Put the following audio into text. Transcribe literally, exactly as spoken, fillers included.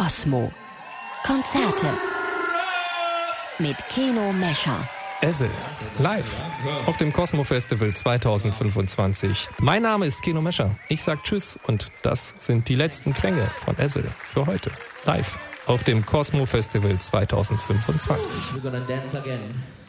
Cosmo. Konzerte mit Keno Mescher. Ezel, live auf dem Cosmo Festival zwanzig fünfundzwanzig. Mein Name ist Keno Mescher. Ich sag Tschüss und das sind die letzten Klänge von Ezel für heute. Live auf dem Cosmo Festival zwanzig fünfundzwanzig. We're gonna dance again.